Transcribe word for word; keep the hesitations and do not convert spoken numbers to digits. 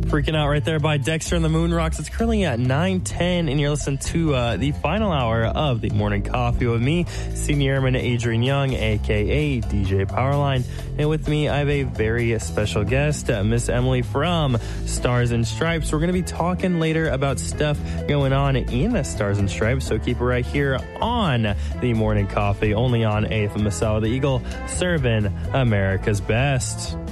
Freaking Out right there by Dexter and the Moon Rocks. It's currently at nine ten, and you're listening to uh, the final hour of the Morning Coffee with me, Senior Airman Adrian Young, a k a. D J Powerline. And with me, I have a very special guest, uh, Miss Emily from Stars and Stripes. We're going to be talking later about stuff going on in the Stars and Stripes, so keep it right here on the Morning Coffee, only on A F M S L, the Eagle, serving America's best.